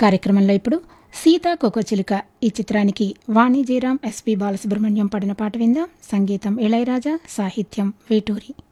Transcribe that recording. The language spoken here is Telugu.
కార్యక్రమంలో ఇప్పుడు 'సీతా కోకచిలుక' ఈ చిత్రానికి వాణి జయరాం, ఎస్పి బాలసుబ్రహ్మణ్యం పాడిన పాట విందాం. సంగీతం ఇళయరాజా, సాహిత్యం వేటూరి.